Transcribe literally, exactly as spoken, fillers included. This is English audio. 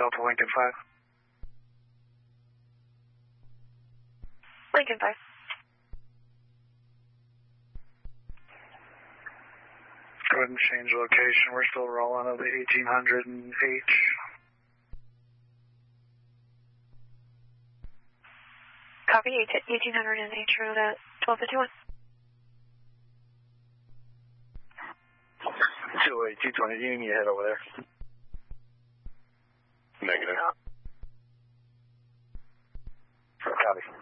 Delta Lincoln five. Lincoln five. Go ahead and change location. We're still rolling of the eighteen hundred and H. Copy, eighteen hundred and H, route at twelve fifty-one. two oh eight, two twenty, you need to head over there. Negative. Oh. Copy.